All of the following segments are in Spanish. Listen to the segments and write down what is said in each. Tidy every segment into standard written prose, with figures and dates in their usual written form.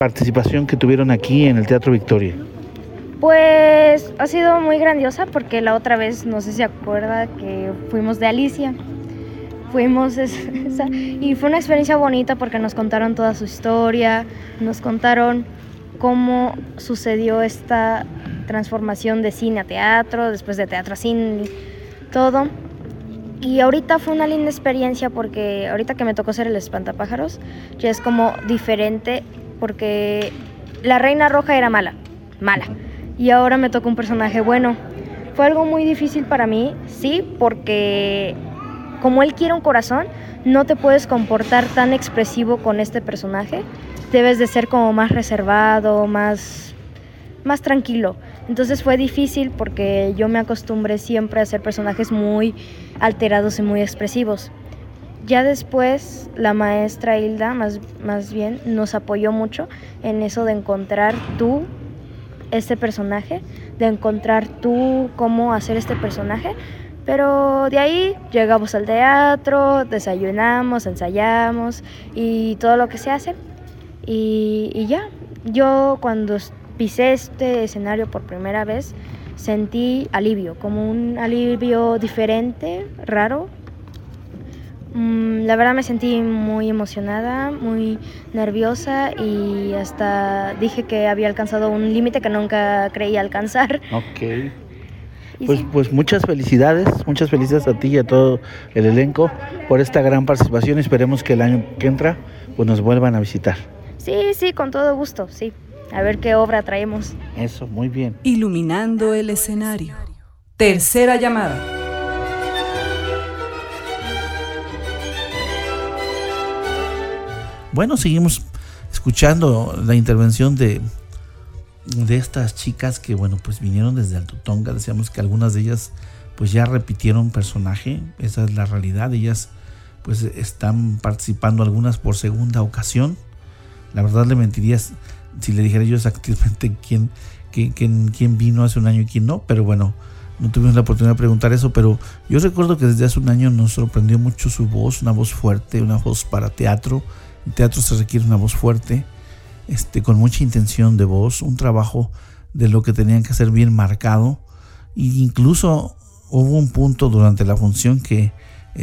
participación que tuvieron aquí en el Teatro Victoria? Pues ha sido muy grandiosa porque la otra vez, no sé si se acuerda, que fuimos de Alicia. Y fue una experiencia bonita porque nos contaron toda su historia, nos contaron cómo sucedió esta transformación de cine a teatro, después de teatro a cine, todo. Y ahorita fue una linda experiencia porque ahorita que me tocó ser el espantapájaros, ya es como diferente porque la Reina Roja era mala, y ahora me tocó un personaje bueno. Fue algo muy difícil para mí, sí, porque como él quiere un corazón, no te puedes comportar tan expresivo con este personaje. Debes de ser como más reservado, más tranquilo. Entonces fue difícil porque yo me acostumbré siempre a hacer personajes muy alterados y muy expresivos. Ya después la maestra Hilda, más bien, nos apoyó mucho en eso de encontrar tú este personaje, de encontrar tú cómo hacer este personaje. Pero de ahí llegamos al teatro, desayunamos, ensayamos y todo lo que se hace. Y ya, yo cuando pisé este escenario por primera vez sentí alivio, como un alivio diferente, raro. La verdad me sentí muy emocionada, muy nerviosa y hasta dije que había alcanzado un límite que nunca creí alcanzar. Ok. Pues muchas felicidades a ti y a todo el elenco por esta gran participación. Esperemos que el año que entra pues nos vuelvan a visitar. Sí, con todo gusto, sí. A ver qué obra traemos. Eso, muy bien. Iluminando el escenario. Tercera llamada. Bueno, seguimos escuchando la intervención de estas chicas que, bueno, pues vinieron desde Alto Tonga. Decíamos que algunas de ellas pues ya repitieron personaje, esa es la realidad. Ellas pues están participando, algunas por segunda ocasión. La verdad le mentiría si le dijera yo exactamente quién vino hace un año y quién no, pero bueno, no tuvimos la oportunidad de preguntar eso. Pero yo recuerdo que desde hace un año nos sorprendió mucho su voz, una voz fuerte, una voz para teatro. En teatro se requiere una voz fuerte, con mucha intención de voz, un trabajo de lo que tenían que hacer bien marcado. E incluso hubo un punto durante la función que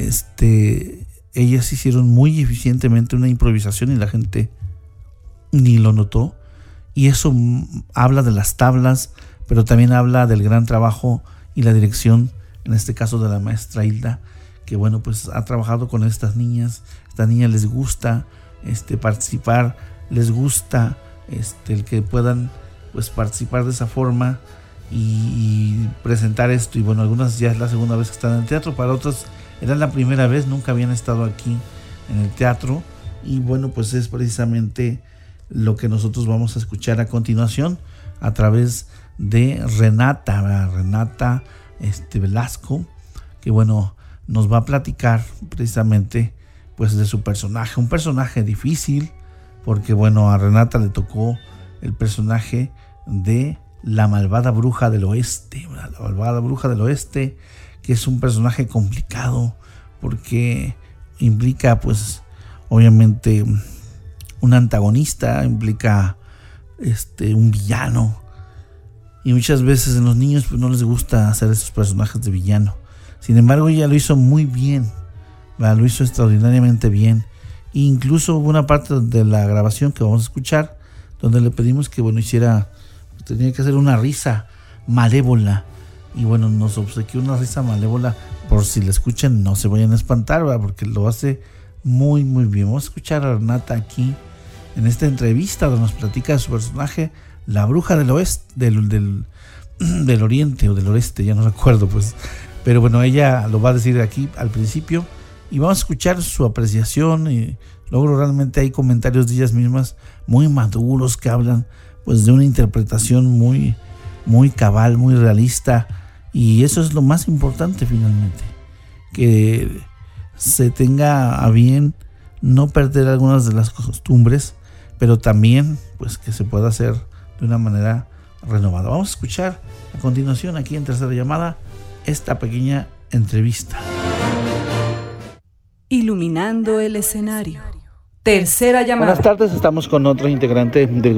ellas hicieron muy eficientemente una improvisación y la gente ni lo notó, y eso habla de las tablas, pero también habla del gran trabajo y la dirección, en este caso de la maestra Hilda, que bueno, pues ha trabajado con estas niñas les gusta participar, les gusta el que puedan pues participar de esa forma y presentar esto. Y bueno, algunas ya es la segunda vez que están en el teatro, para otras era la primera vez, nunca habían estado aquí en el teatro. Y bueno, pues es precisamente lo que nosotros vamos a escuchar a continuación a través de Renata Velasco, que bueno, nos va a platicar precisamente pues de su personaje, un personaje difícil, porque bueno, a Renata le tocó el personaje de la malvada bruja del oeste, la malvada bruja del oeste, que es un personaje complicado porque implica pues obviamente un antagonista, implica un villano, y muchas veces en los niños pues no les gusta hacer esos personajes de villano. Sin embargo, ella lo hizo muy bien, lo hizo extraordinariamente bien. E incluso hubo una parte de la grabación que vamos a escuchar donde le pedimos que bueno tenía que hacer una risa malévola, y bueno, nos obsequió una risa malévola. Por si la escuchan no se vayan a espantar, ¿verdad? Porque lo hace muy muy bien. Vamos a escuchar a Renata aquí en esta entrevista donde nos platica de su personaje, la bruja del oeste, del oriente o del oeste, ya no recuerdo pues, pero bueno, ella lo va a decir aquí al principio y vamos a escuchar su apreciación. Y luego realmente hay comentarios de ellas mismas muy maduros que hablan pues de una interpretación muy muy cabal, muy realista, y eso es lo más importante finalmente, que se tenga a bien no perder algunas de las costumbres, pero también pues que se pueda hacer de una manera renovada. Vamos a escuchar a continuación aquí en Tercera Llamada esta pequeña entrevista. Iluminando el escenario. Tercera llamada. Buenas tardes, estamos con otro integrante del